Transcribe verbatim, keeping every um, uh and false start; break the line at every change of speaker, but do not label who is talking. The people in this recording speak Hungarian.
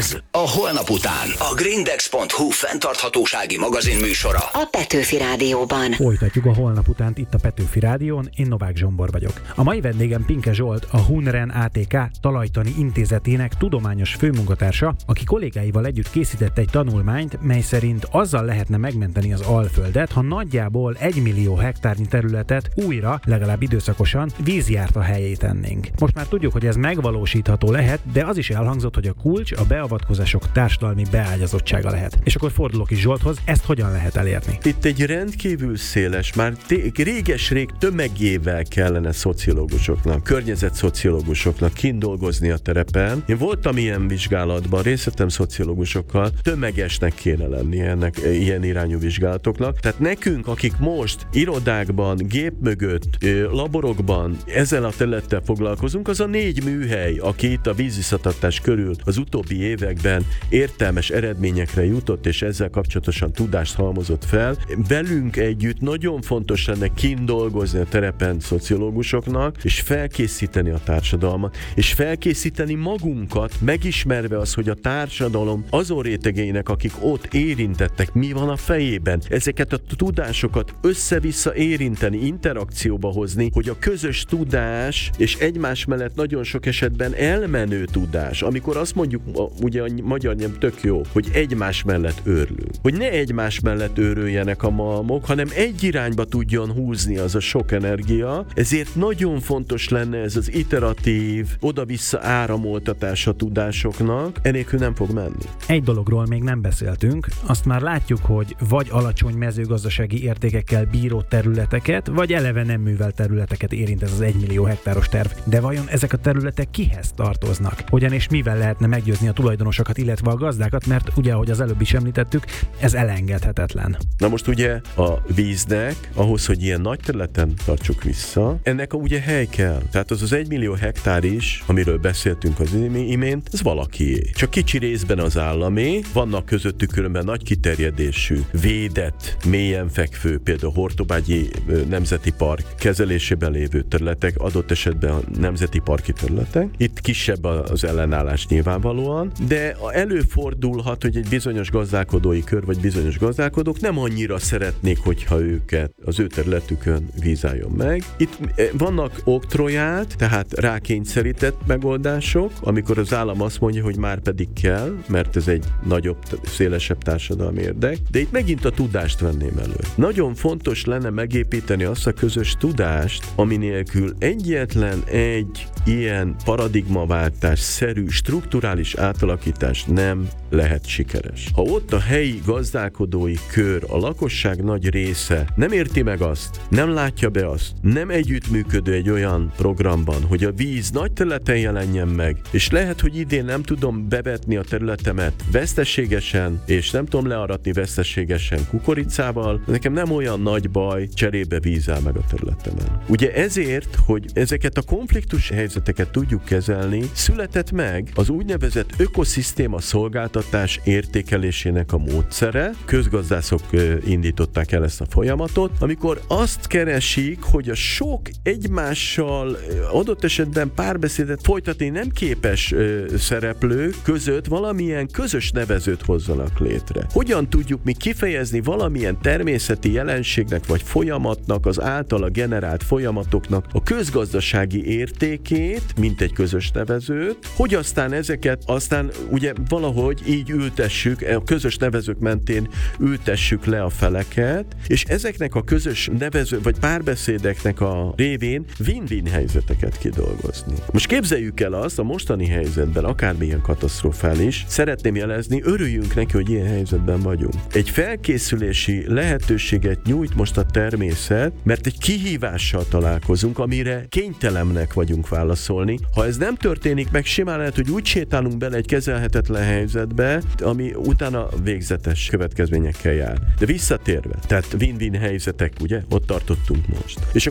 Ez a Holnap után a Grindex pont hu fenntarthatósági magazin műsora
a Petőfi Rádióban.
Folytatjuk a Holnap utánt itt a Petőfi Rádión, én Novák Zsombor vagyok. A mai vendégem Pinke Zsolt, a Hunren á té ká Talajtani Intézetének tudományos főmunkatársa, aki kollégáival együtt készített egy tanulmányt, mely szerint azzal lehetne megmenteni az Alföldet, ha nagyjából egy millió hektárnyi területet újra, legalább időszakosan vízjárta helyé tennénk. Most már tudjuk, hogy ez megvalósítható lehet, de az is elhangzott, hogy a kulcs a beavatkozások társadalmi beágyazottsága lehet. És akkor fordulok is Zsolthoz, ezt hogyan lehet elérni?
Itt egy rendkívül széles, már té- réges-rég tömegével kellene szociológusoknak, környezetszociológusoknak kindolgozni a terepen. Én voltam ilyen vizsgálatban, részletem szociológusokkal, tömegesnek kéne lenni ennek ilyen irányú vizsgálatoknak. Tehát nekünk, akik most irodákban, gép mögött, laborokban ezzel a területtel foglalkozunk, az a négy műhely, aki itt a vízvisszatartás körül az utóbbi években értelmes eredményekre jutott, és ezzel kapcsolatosan tudást halmozott fel. Velünk együtt nagyon fontos lenne kindolgozni a terepen szociológusoknak, és felkészíteni a társadalmat, és felkészíteni magunkat, megismerve az, hogy a társadalom azon rétegeinek, akik ott érintettek, mi van a fejében. Ezeket a tudásokat össze-vissza érinteni, interakcióba hozni, hogy a közös tudás, és egymás mellett nagyon sok esetben elmenő tudás, amikor azt mondjuk, ugye a magyar nyelv tök jó, hogy egymás mellett őrlünk. Hogy ne egymás mellett őröljenek a malmok, hanem egy irányba tudjon húzni az a sok energia, ezért nagyon fontos lenne ez az iteratív, oda-vissza áramoltatás a tudásoknak, enélkül nem fog menni.
Egy dologról még nem beszéltünk, azt már látjuk, hogy vagy alacsony mezőgazdasági értékekkel bíró területeket, vagy eleve nem művelt területeket érint ez az egymillió hektáros terv. De vajon ezek a területek kihez tartoznak? Hogyan és mivel lehetne meggyőzni a tulajdonosokat, illetve a gazdákat, mert ugye, ahogy az előbb is említettük, ez elengedhetetlen.
Na most ugye a víznek, ahhoz, hogy ilyen nagy területen tartsuk vissza, ennek a ugye hely kell. Tehát az az egymillió hektár is, amiről beszéltünk az imént, ez valakié. Csak kicsi részben az államé, vannak közöttük különben nagy kiterjedésű, védett, mélyen fekvő, például Hortobágyi Nemzeti Park kezelésében lévő területek, adott esetben a nemzeti parki területek. Itt kisebb az ellenállás nyilvánvalóan, de előfordulhat, hogy egy bizonyos gazdálkodói kör, vagy bizonyos gazdálkodók nem annyira szeretnék, hogyha őket, az ő területükön víz álljon meg. Itt vannak oktrojált, tehát rákényszerített megoldások, amikor az állam azt mondja, hogy már pedig kell, mert ez egy nagyobb, szélesebb társadalmi érdek, de itt megint a tudást venném elő. Nagyon fontos lenne megépíteni azt a közös tudást, ami nélkül egyetlen egy ilyen paradigmaváltás-szerű strukturális átalakítás nem lehet sikeres. Ha ott a helyi gazdálkodói kör, a lakosság nagy része nem érti meg azt, nem látja be azt, nem együttműködő egy olyan programban, hogy a víz nagy területen jelenjen meg, és lehet, hogy idén nem tudom bevetni a területemet veszteségesen, és nem tudom learatni veszteségesen kukoricával, nekem nem olyan nagy baj, cserébe víz áll meg a területemen. Ugye ezért, hogy ezeket a konfliktus helyzeteket tudjuk kezelni, született meg az úgynevezett ökoszisztéma szolgáltatás értékelésének a módszere. Közgazdászok indították el ezt a folyamatot, amikor azt keresik, hogy a sok egymással adott esetben párbeszédet folytatni nem képes szereplők között valamilyen közös nevezőt hozzanak létre. Hogyan tudjuk mi kifejezni valamilyen természeti jelenségnek vagy folyamatnak, az általa generált folyamatoknak a közgazdasági értékét, mint egy közös nevezőt, hogy aztán ezeket aztán ugye valahogy így ültessük, a közös nevezők mentén ültessük le a feleket, és ezeknek a közös nevező vagy párbeszédeknek a révén win-win helyzeteket kidolgozni. Most képzeljük el azt, a mostani helyzetben, akármilyen katasztrofális, szeretném jelezni, örüljünk neki, hogy ilyen helyzetben vagyunk. Egy felkészülési lehetőséget nyújt most a természet, mert egy kihívással találkozunk, amire kénytelennek vagyunk válaszolni. Ha ez nem történik meg, simán lehet, hogy úgy sétálunk bele egy kezelhetetlen helyzetbe, ami utána végzetes következményekkel jár. De visszatérve, tehát win-win helyzetek, ugye? Ott tartottunk most. És akkor